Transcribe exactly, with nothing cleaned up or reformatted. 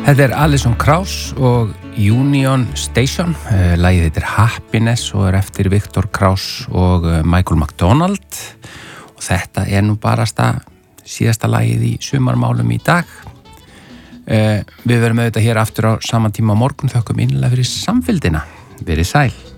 Þetta er Alison Krauss og Union Station. Lagið heitir Happiness og er eftir Viktor Krauss og Michael McDonald. Og þetta er nú barasta síðasta lagið í sumarmálum í dag. Við verum auðvitað hér aftur á sama tíma á morgun. Þökkum innilega fyrir samfylgdina. Verið sæl.